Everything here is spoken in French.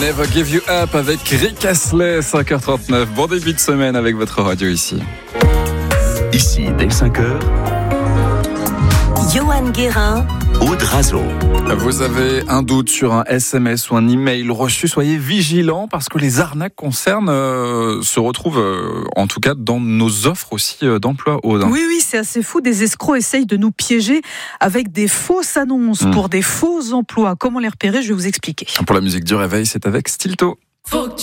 Never Give You Up avec Rick Astley, 5h39. Bon début de semaine avec votre radio ici. Ici, dès 5h, Johan Guérin, Aude Razo. Vous avez un doute sur un SMS ou un email reçu, soyez vigilants parce que les arnaques se retrouvent en tout cas dans nos offres aussi d'emploi, Aude. Oui, c'est assez fou. Des escrocs essayent de nous piéger avec des fausses annonces pour des faux emplois. Comment les repérer ? Je vais vous expliquer. Pour la musique du réveil, c'est avec Stilto. Faut que